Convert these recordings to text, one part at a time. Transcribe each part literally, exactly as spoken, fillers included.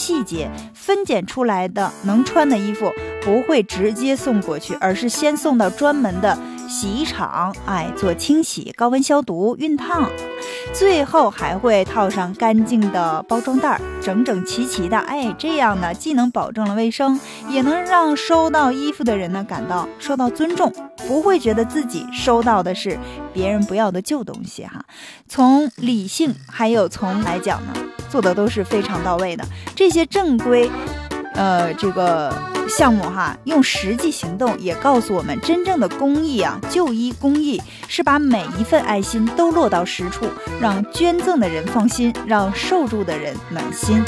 细节，分拣出来的能穿的衣服不会直接送过去，而是先送到专门的洗衣厂，哎，做清洗、高温消毒、熨烫，最后还会套上干净的包装袋，整整齐齐的，哎，这样呢，既能保证了卫生，也能让收到衣服的人呢感到受到尊重，不会觉得自己收到的是别人不要的旧东西哈。从理性还有从来讲呢，做的都是非常到位的。这些正规呃这个项目哈，用实际行动也告诉我们，真正的公益啊，就医公益是把每一份爱心都落到实处，让捐赠的人放心，让受助的人暖心。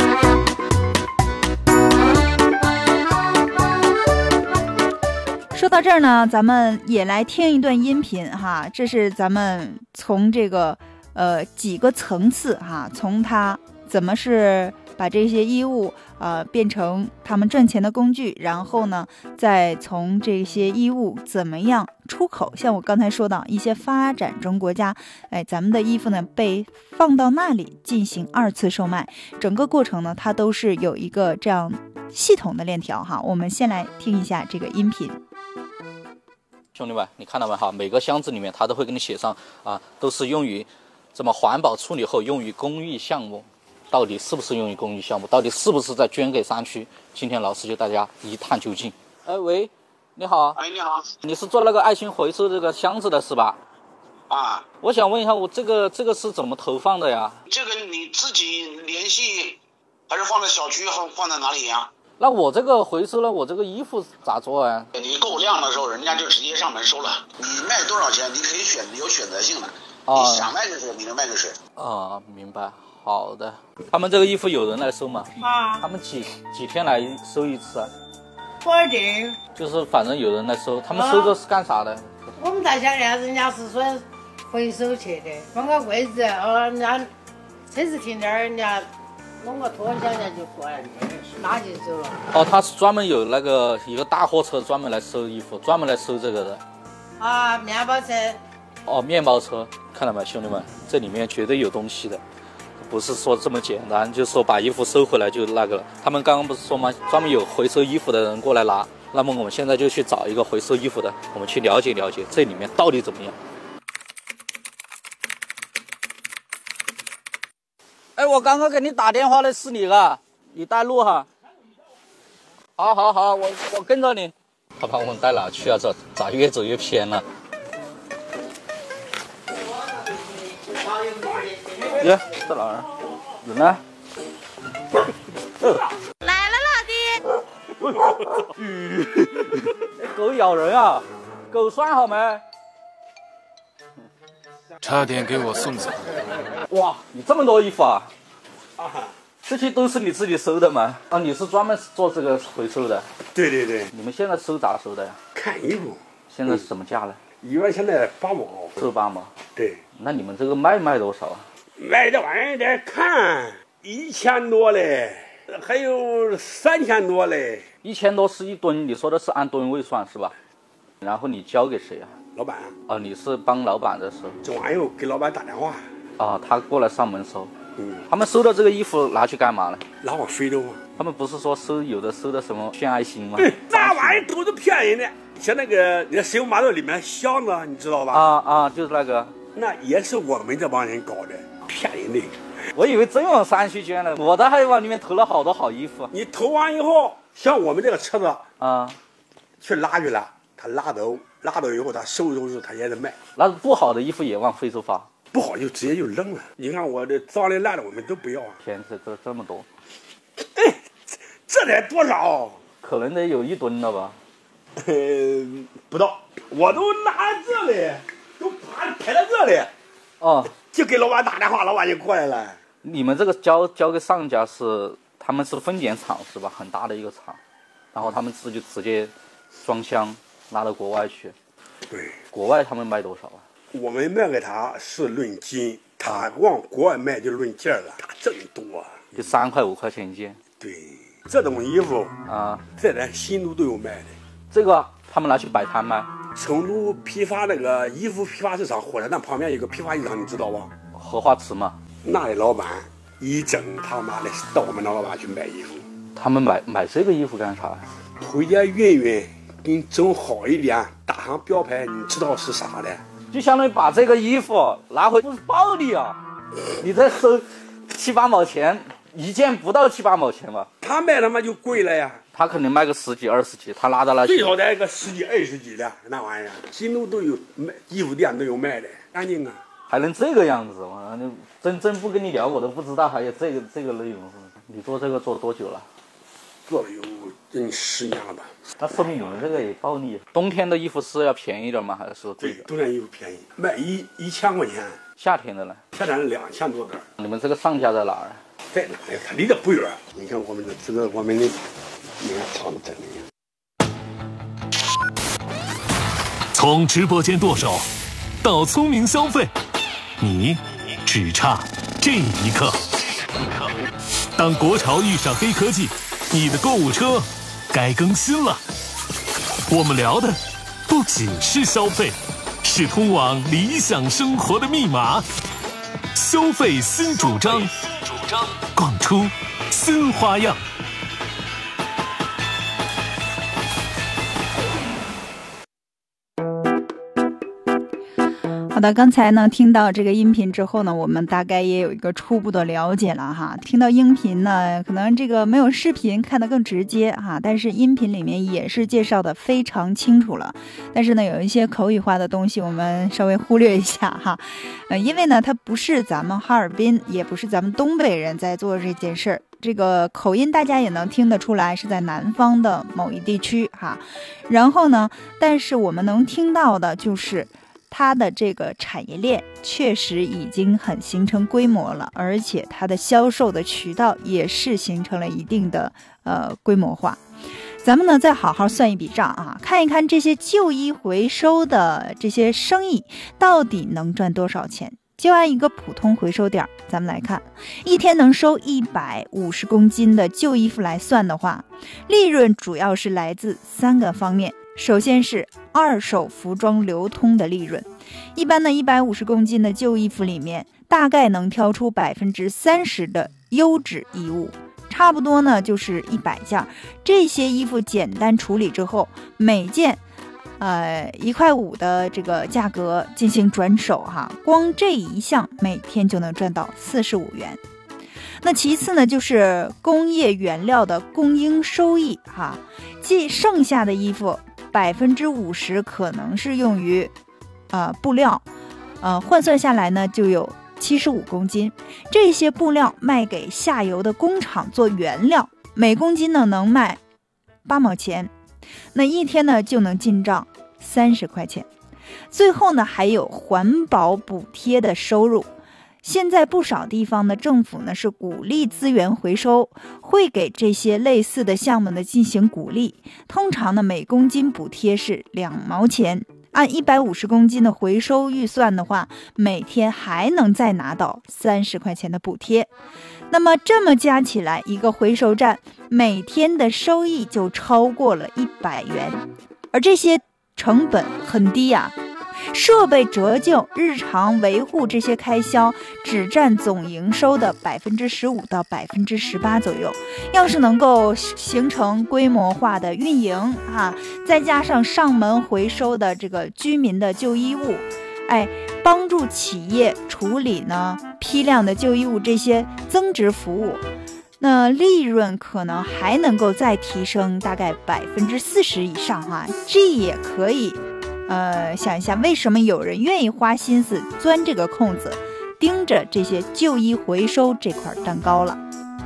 说到这儿呢，咱们也来听一段音频哈，这是咱们从这个呃几个层次哈，从它怎么是把这些衣物呃变成他们赚钱的工具，然后呢再从这些衣物怎么样出口，像我刚才说到一些发展中国家，哎，咱们的衣服呢被放到那里进行二次售卖，整个过程呢它都是有一个这样系统的链条哈。我们先来听一下这个音频。 兄弟们，你看到没哈？每个箱子里面它都会给你写上啊，都是用于这么环保处理后用于公益项目。到底是不是用于公益项目？到底是不是在捐给山区？今天老师就大家一探究竟。哎，喂，你好。 哎，你好。 你是做那个爱心回收这个箱子的是吧？ 啊。 我想问一下，我这个这个是怎么投放的呀？ 这个你自己联系，还是放在小区，放放在哪里呀？ 那我这个回收了，我这个衣服咋做啊？ 你够量的时候，人家就直接上门收了。你卖多少钱，你可以选，有选择性的。啊、你想卖就水，你能卖就水。 啊，明白。好的。他们这个衣服有人来收吗？ 啊。 他们几几天来收一次啊？ 不一定。 就是反正有人来收，他们收这是干啥的？ 啊、我们在想呢，人家是说回收去的，放个柜子，哦，人家车子停那儿，人家弄个拖箱，人家就过来拿就走了。 哦，他是专门有那个一个大货车专门来收衣服，专门来收这个的。 啊，面包车。 哦，面包车，看到没，兄弟们，这里面绝对有东西的，不是说这么简单，就是说把衣服收回来就那个了。他们刚刚不是说吗？专门有回收衣服的人过来拿。那么我们现在就去找一个回收衣服的，我们去了解了解这里面到底怎么样。哎，我刚刚给你打电话的是你了，你带路哈。好好好，我我跟着你。他把我们带哪去啊？这咋越走越偏了？耶，在哪儿？人呢？ 来了，老弟。 狗咬人啊！狗拴好没？ 差点给我送走。 哇，你这么多衣服啊！这些都是你自己收的吗？啊，你是专门做这个回收的？ 对对对。 你们现在收咋收的呀？ 看衣服。 现在是什么价呢？ 一般现在八毛。 收八毛。 对。 那你们这个卖卖多少啊？ 卖这玩意儿得看，一千多嘞，还有三千多嘞。 一千多是一吨，你说的是按吨位算是吧？然后你交给谁啊？ 老板。 哦，你是帮老板的收。 这玩意儿给老板打电话。 啊、哦，他过来上门收。 嗯。 他们收的这个衣服拿去干嘛呢？ 拿往非洲啊。 他们不是说收有的收的什么献爱心吗？ 嗯，那玩意儿都是骗人的。像那个那石油码头里面箱子，你知道吧？ 啊啊，就是那个。 那也是我们这帮人搞的，骗人的。 我以为真往山区捐了，我的还往里面投了好多好衣服。 你投完以后，像我们这个车子啊， 去拉去了，他拉走，拉走以后他收拾收拾，他也得卖。 那不好的衣服也往非洲发， 不好就直接就扔了。你看我这脏的烂的，我们都不要啊。 天，这这这么多， 哎，这得多少？ 可能得有一吨了吧？ 呃，不到，我都拿这里，都排排到这里。 哦。 就给老板打电话，老板就过来了。 你们这个交交给上家是，他们是分拣厂是吧？很大的一个厂，然后他们自己直接装箱拉到国外去。 对。 国外他们卖多少啊？ 我们卖给他是论斤，他往国外卖就论件了，他挣多。 就三块五块钱一件。 对，这种衣服啊， 在咱新都都有卖的。 这个他们拿去摆摊卖。 成都批发那个衣服批发市场，火车站旁边有个批发市场，你知道吧？ 荷花池嘛。 那里老板一整他妈的到我们那老板去买衣服。 他们买买这个衣服干啥呀？ 回家熨熨，给你整好一点，打上标牌，你知道是啥的。 就相当于把这个衣服拿回，不是暴利啊！你这收七八毛钱一件，不到七八毛钱吧？ 他卖他妈就贵了呀！ 他肯定卖个十几二十几，他拉到那最少得个十几二十几的那玩意儿，新都都有卖，衣服店都有卖的，干净啊！ 还能这个样子，我真真不跟你聊，我都不知道还有这个这个内容。你做这个做多久了？ 做了有近十年了吧？ 那说明你们这个也暴利。冬天的衣服是要便宜点吗？还是说贵的？ 冬天衣服便宜，卖一一千块钱。夏天的呢？ 夏天两千多点。 你们这个上架在哪儿？ 在哪呀？它离得不远。你看我们的这个我们的，你看厂子在哪里？ 从直播间剁手到聪明消费，你只差这一刻。当国潮遇上黑科技，你的购物车该更新了。我们聊的不仅是消费，是通往理想生活的密码。消费新主张，逛出新花样。 好的，刚才呢听到这个音频之后呢，我们大概也有一个初步的了解了哈。听到音频呢，可能这个没有视频看得更直接哈，但是音频里面也是介绍的非常清楚了。但是呢，有一些口语化的东西我们稍微忽略一下哈，呃，因为呢，它不是咱们哈尔滨，也不是咱们东北人在做这件事儿。这个口音大家也能听得出来是在南方的某一地区哈。然后呢，但是我们能听到的就是它的这个产业链确实已经很形成规模了，而且它的销售的渠道也是形成了一定的呃规模化。咱们呢再好好算一笔账啊，看一看这些旧衣回收的这些生意到底能赚多少钱。就按一个普通回收点，咱们来看，一天能收一百五十公斤的旧衣服来算的话，利润主要是来自三个方面。首先是二手服装流通的利润，一般的一百五十公斤的旧衣服里面，大概能挑出百分之三十的优质衣物，差不多呢就是一百件。这些衣服简单处理之后，每件呃一块五的这个价格进行转手哈，光这一项每天就能赚到四十五元。那其次呢，就是工业原料的供应收益哈，即剩下的衣服百分之五十可能是用于呃布料，呃换算下来呢就有七十五公斤。这些布料卖给下游的工厂做原料，每公斤呢能卖八毛钱，那一天呢就能进账三十块钱。最后呢还有环保补贴的收入。现在不少地方的政府呢是鼓励资源回收，会给这些类似的项目呢进行鼓励。通常呢每公斤补贴是两毛钱，按一百五十公斤的回收预算的话，每天还能再拿到三十块钱的补贴。那么这么加起来，一个回收站每天的收益就超过了一百元，而这些成本很低呀、啊。设备折旧、日常维护这些开销只占总营收的百分之十五到百分之十八左右。要是能够形成规模化的运营哈，再加上上门回收的这个居民的旧衣物，哎，帮助企业处理呢批量的旧衣物这些增值服务，那利润可能还能够再提升大概百分之四十以上哈，这也可以。呃，想一下，为什么有人愿意花心思钻这个空子，盯着这些旧衣回收这块蛋糕了？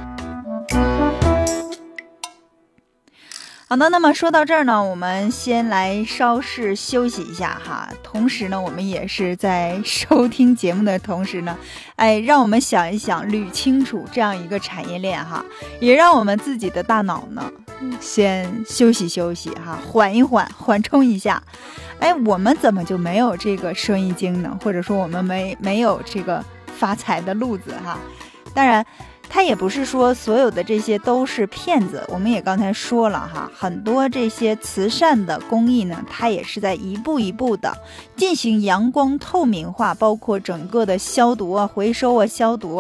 好的，那么说到这儿呢，我们先来稍事休息一下哈。同时呢，我们也是在收听节目的同时呢，哎，让我们想一想，捋清楚这样一个产业链哈，也让我们自己的大脑呢先休息休息哈，缓一缓，缓冲一下。哎，我们怎么就没有这个生意经呢？或者说我们没没有这个发财的路子哈？当然，它也不是说所有的这些都是骗子。我们也刚才说了哈，很多这些慈善的公益呢，它也是在一步一步的进行阳光透明化，包括整个的消毒啊、回收啊、消毒啊。